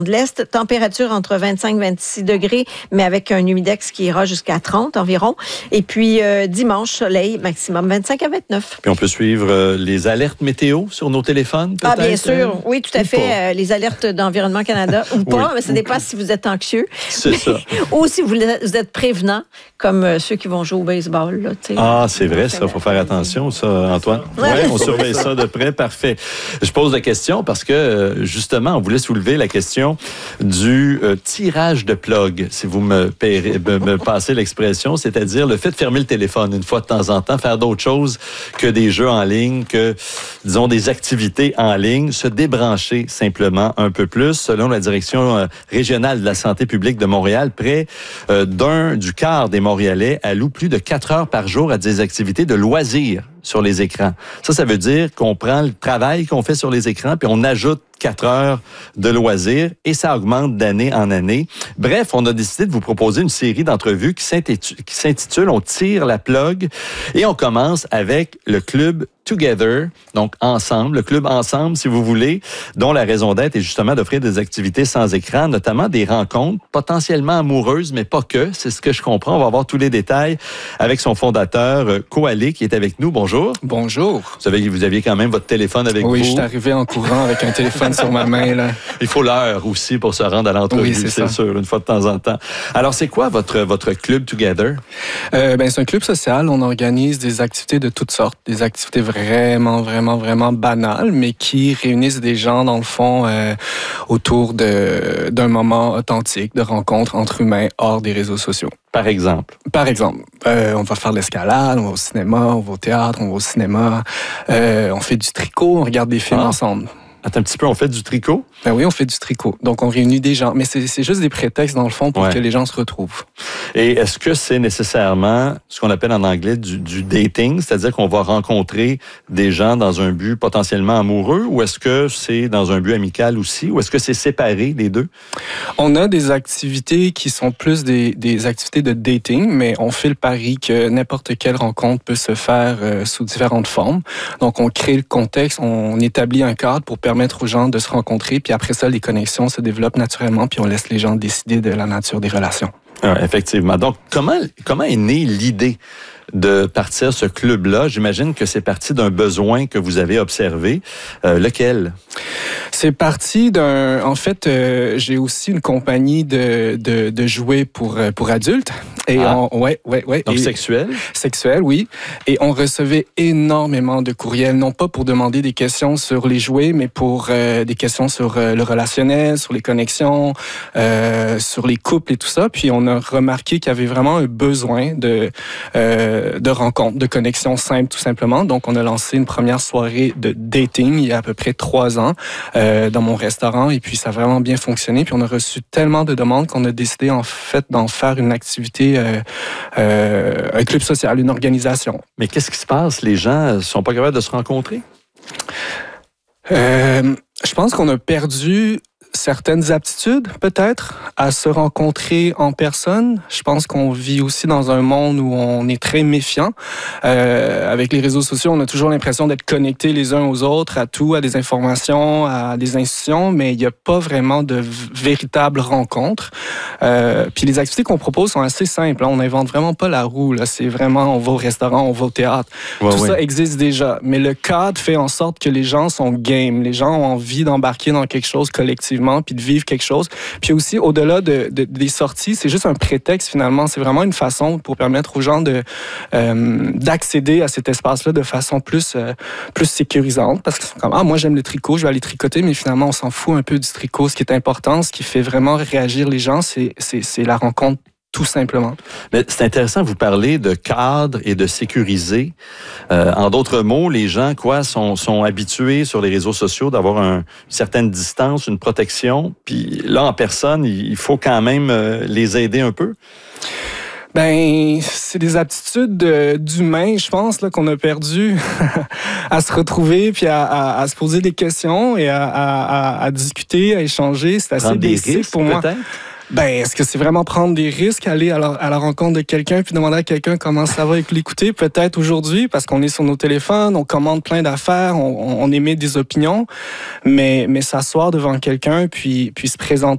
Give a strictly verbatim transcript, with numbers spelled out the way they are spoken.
de l'Est, température entre vingt-cinq et vingt-six degrés, mais avec un humidex qui ira jusqu'à trente environ. Et puis, euh, dimanche, soleil, maximum vingt-cinq à vingt-neuf. Puis on peut suivre euh, les alertes météo sur nos téléphones, peut-être? Ah, bien sûr. Oui, tout à fait. Euh, les alertes d'Environnement Canada, ou pas, oui, mais ça dépend si vous êtes anxieux. C'est ça. Ou si vous êtes prévenant, comme euh, ceux qui vont jouer au baseball. Là, ah, c'est vrai, ça. Il faut faire attention, ça, Antoine. Oui, ouais, on surveille ça de près. Parfait. Je pose la question parce que, justement, on voulait soulever la question du euh, tirage de plug, si vous me, paierez, me, me passez l'expression, c'est-à-dire le fait de fermer le téléphone une fois de temps en temps, faire d'autres choses que des jeux en ligne, que, disons, des activités en ligne, se débrancher simplement un peu plus. Selon la direction euh, régionale de la santé publique de Montréal, près euh, d'un du quart des Montréalais allouent plus de quatre heures par jour à des activités de loisirs sur les écrans. Ça, ça veut dire qu'on prend le travail qu'on fait sur les écrans puis on ajoute quatre heures de loisirs et ça augmente d'année en année. Bref, on a décidé de vous proposer une série d'entrevues qui s'intitule « On tire la plug » et on commence avec le club Together, donc ensemble, le club ensemble, si vous voulez, dont la raison d'être est justement d'offrir des activités sans écran, notamment des rencontres potentiellement amoureuses, mais pas que, c'est ce que je comprends. On va avoir tous les détails avec son fondateur, Koali, qui est avec nous. Bonjour. Bonjour. Vous savez, vous aviez quand même votre téléphone avec oui, vous. Oui, je suis arrivé en courant avec un téléphone sur ma main, là. Il faut l'heure aussi pour se rendre à l'entrevue, oui, c'est, c'est sûr, une fois de temps en temps. Alors, c'est quoi votre, votre club Together? Euh, ben, c'est un club social. On organise des activités de toutes sortes, des activités vraiment, vraiment, vraiment banales, mais qui réunissent des gens, dans le fond, euh, autour de, d'un moment authentique de rencontre entre humains hors des réseaux sociaux. Par exemple? Par exemple, euh, on va faire de l'escalade, on va au cinéma, on va au théâtre, on va au cinéma, euh, on fait du tricot, on regarde des films ah. ensemble. Attends un petit peu, on fait du tricot? Ben oui, on fait du tricot. Donc, on réunit des gens. Mais c'est, c'est juste des prétextes, dans le fond, pour ouais. que les gens se retrouvent. Et est-ce que c'est nécessairement ce qu'on appelle en anglais du, du dating? C'est-à-dire qu'on va rencontrer des gens dans un but potentiellement amoureux? Ou est-ce que c'est dans un but amical aussi? Ou est-ce que c'est séparé, les deux? On a des activités qui sont plus des, des activités de dating, mais on fait le pari que n'importe quelle rencontre peut se faire euh, sous différentes formes. Donc, on crée le contexte, on établit un cadre pour permettre aux gens de se rencontrer, puis après ça, les connexions se développent naturellement, puis on laisse les gens décider de la nature des relations. Ah, effectivement. Donc, comment, comment est née l'idée de partir ce club-là? J'imagine que c'est parti d'un besoin que vous avez observé. Euh, lequel? C'est parti d'un... En fait, euh, j'ai aussi une compagnie de, de, de jouets pour, pour adultes. Et ah. on, ouais, ouais, ouais. Donc, et, sexuel? Sexuel, oui. Et on recevait énormément de courriels, non pas pour demander des questions sur les jouets, mais pour euh, des questions sur euh, le relationnel, sur les connexions, euh, sur les couples et tout ça. Puis on a remarqué qu'il y avait vraiment un besoin de... Euh, de rencontres, de connexions simples, tout simplement. Donc, on a lancé une première soirée de dating il y a à peu près trois ans euh, dans mon restaurant et puis ça a vraiment bien fonctionné. Puis on a reçu tellement de demandes qu'on a décidé en fait d'en faire une activité, euh, euh, un club social, une organisation. Mais qu'est-ce qui se passe? Les gens ne sont pas capables de se rencontrer? Euh, je pense qu'on a perdu certaines aptitudes, peut-être, à se rencontrer en personne. Je pense qu'on vit aussi dans un monde où on est très méfiant. Euh, avec les réseaux sociaux, on a toujours l'impression d'être connectés les uns aux autres, à tout, à des informations, à des institutions, mais il n'y a pas vraiment de v- véritables rencontres. Euh, puis les activités qu'on propose sont assez simples. Hein. On n'invente vraiment pas la roue. Là. C'est vraiment, on va au restaurant, on va au théâtre. Ouais, tout ouais. ça existe déjà. Mais le cadre fait en sorte que les gens sont game. Les gens ont envie d'embarquer dans quelque chose collectivement puis de vivre quelque chose. Puis aussi, au-delà de, de, des sorties, c'est juste un prétexte finalement. C'est vraiment une façon pour permettre aux gens de, euh, d'accéder à cet espace-là de façon plus, euh, plus sécurisante. Parce que c'est comme, ah, moi j'aime le tricot, je vais aller tricoter, mais finalement on s'en fout un peu du tricot. Ce qui est important, ce qui fait vraiment réagir les gens, c'est, c'est, c'est la rencontre. Tout simplement. Mais c'est intéressant, vous parlez de cadre et de sécuriser. Euh, en d'autres mots, les gens quoi sont, sont habitués sur les réseaux sociaux d'avoir un, une certaine distance, une protection. Puis là, en personne, il faut quand même euh, les aider un peu. Ben, c'est des aptitudes de, d'humain, je pense, là, qu'on a perdu à se retrouver puis à, à, à se poser des questions et à, à, à discuter, à échanger. C'est assez basique pour moi. Peut-être? Ben, est-ce que c'est vraiment prendre des risques, aller à la, à la rencontre de quelqu'un puis demander à quelqu'un comment ça va et l'écouter? Peut-être aujourd'hui, parce qu'on est sur nos téléphones, on commande plein d'affaires, on, on émet des opinions, mais, mais s'asseoir devant quelqu'un puis, puis se présenter